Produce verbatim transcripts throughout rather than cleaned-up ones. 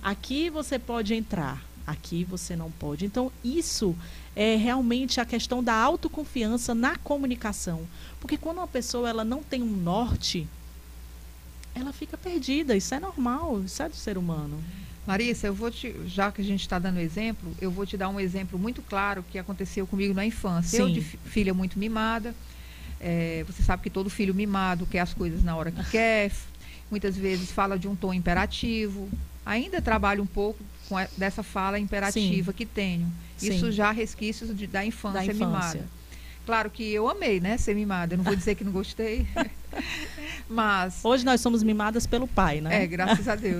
aqui você pode entrar, aqui você não pode. Então, isso é realmente a questão da autoconfiança na comunicação. Porque quando uma pessoa ela não tem um norte, ela fica perdida. Isso é normal, isso é do ser humano. Larissa, eu vou te, já que a gente está dando exemplo, eu vou te dar um exemplo muito claro que aconteceu comigo na infância. Sim. Eu, de filha muito mimada, é, você sabe que todo filho mimado quer as coisas na hora que quer, muitas vezes fala de um tom imperativo. Ainda trabalho um pouco com a, dessa fala imperativa Sim. que tenho. Isso Sim. já resquícios de, da infância, da infância mimada. Claro que eu amei, né, ser mimada. Eu não vou dizer que não gostei. Mas hoje nós somos mimadas pelo pai, né? É, graças a Deus.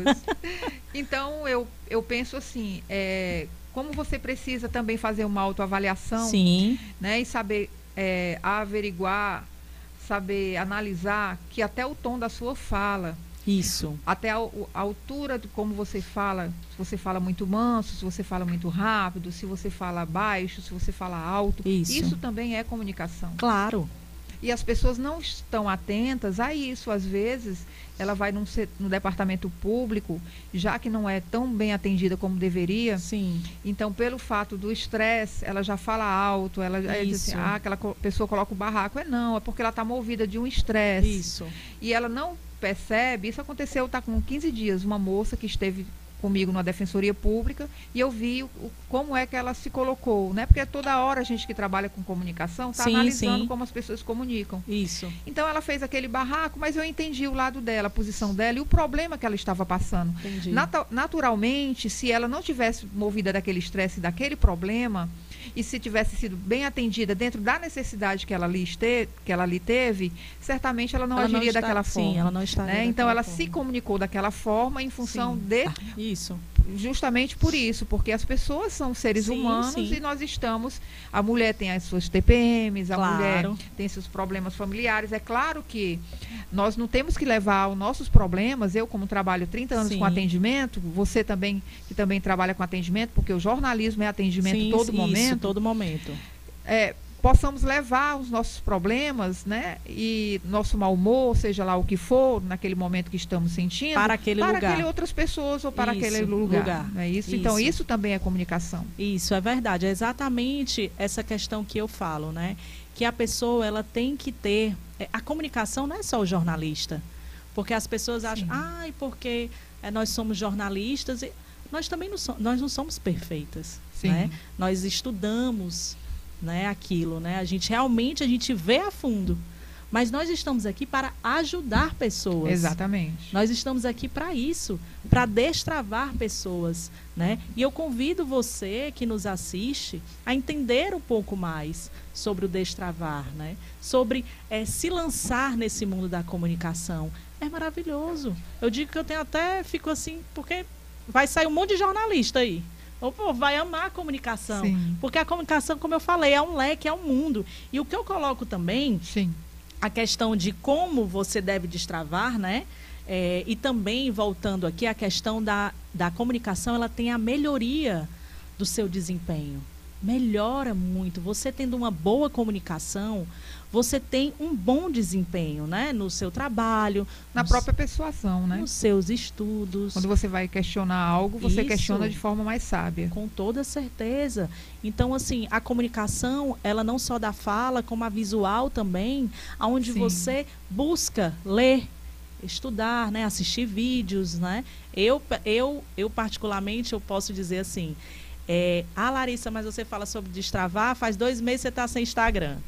Então, eu, eu penso assim, é, como você precisa também fazer uma autoavaliação, Sim. né, e saber é, averiguar, saber analisar que até o tom da sua fala, isso, até a, a altura de como você fala, se você fala muito manso, se você fala muito rápido, se você fala baixo, se você fala alto, isso, isso também é comunicação. Claro. E as pessoas não estão atentas a isso. Às vezes, ela vai num, no departamento público, já que não é tão bem atendida como deveria. Sim. Então, pelo fato do estresse, ela já fala alto, ela já diz assim, ah, aquela pessoa coloca o barraco. É não, é porque ela está movida de um estresse. Isso. E ela não percebe, isso aconteceu, está com quinze dias, uma moça que esteve comigo na Defensoria Pública, e eu vi o, como é que ela se colocou, né? Porque toda hora a gente que trabalha com comunicação está analisando sim. como as pessoas comunicam. Isso. Então ela fez aquele barraco, mas eu entendi o lado dela, a posição dela e o problema que ela estava passando. Entendi. Nat- naturalmente, se ela não tivesse movida daquele estresse, daquele problema, e se tivesse sido bem atendida dentro da necessidade que ela ali, este, que ela ali teve, certamente ela não ela agiria não está, daquela forma. Sim, ela não estaria né? Então ela forma. se comunicou daquela forma em função sim. de... Ah, isso. Justamente por isso, porque as pessoas são seres sim, humanos sim. e nós estamos... A mulher tem as suas T P Ms, a claro. mulher tem seus problemas familiares. É claro que nós não temos que levar os nossos problemas, eu como trabalho trinta anos sim. com atendimento, você também, que também trabalha com atendimento, porque o jornalismo é atendimento sim, todo isso, momento. todo momento. É, possamos levar os nossos problemas, né, e nosso mau humor, seja lá o que for, naquele momento que estamos sentindo, para aquele para lugar. aquele outras pessoas ou para isso, aquele lugar. lugar. Não é isso? isso? Então, isso também é comunicação. Isso, é verdade. É exatamente essa questão que eu falo, né? Que a pessoa, ela tem que ter... A comunicação não é só o jornalista. Porque as pessoas Sim. acham, ai, porque é, nós somos jornalistas... E nós também não, so, nós não somos perfeitas, Sim. né? Nós estudamos... Né, aquilo, né? A gente realmente a gente vê a fundo, mas nós estamos aqui para ajudar pessoas. Exatamente. Nós estamos aqui para isso, para destravar pessoas, né? E eu convido você que nos assiste a entender um pouco mais sobre o destravar, né? Sobre é, se lançar nesse mundo da comunicação. É maravilhoso. Eu digo que eu tenho até fico assim porque vai sair um monte de jornalista aí. Ou, pô, vai amar a comunicação. Sim. Porque a comunicação, como eu falei, é um leque, é um mundo. E o que eu coloco também, Sim. a questão de como você deve destravar, né? É, e também, voltando aqui, a questão da, da comunicação, ela tem a melhoria do seu desempenho. Melhora muito. Você tendo uma boa comunicação, você tem um bom desempenho, né? No seu trabalho. Na nos, própria persuasão, né? Nos seus estudos. Quando você vai questionar algo, você Isso, questiona de forma mais sábia. Com toda certeza. Então, assim, a comunicação, ela não só da fala, como a visual também, onde Sim. você busca ler, estudar, né? Assistir vídeos, né? Eu, eu, eu particularmente, eu posso dizer assim, é, ah, Larissa, mas você fala sobre destravar, faz dois meses você está sem Instagram.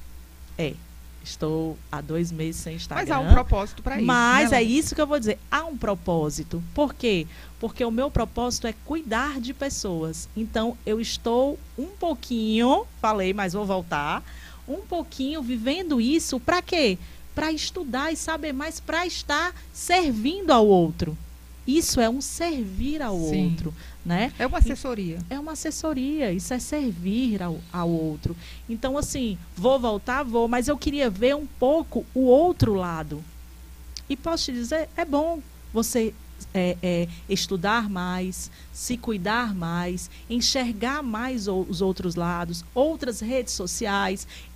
É, estou há dois meses sem Instagram. Mas há um propósito para isso. Mas né, é isso que eu vou dizer. Há um propósito. Por quê? Porque o meu propósito é cuidar de pessoas. Então, eu estou um pouquinho, falei, mas vou voltar, um pouquinho vivendo isso para quê? Para estudar e saber mais, para estar servindo ao outro. Isso é um servir ao Sim. outro, né? É uma assessoria. É uma assessoria, isso é servir ao, ao outro. Então, assim, vou voltar, vou, mas eu queria ver um pouco o outro lado. E posso te dizer, é bom você é, é, estudar mais, se cuidar mais, enxergar mais o, os outros lados, outras redes sociais,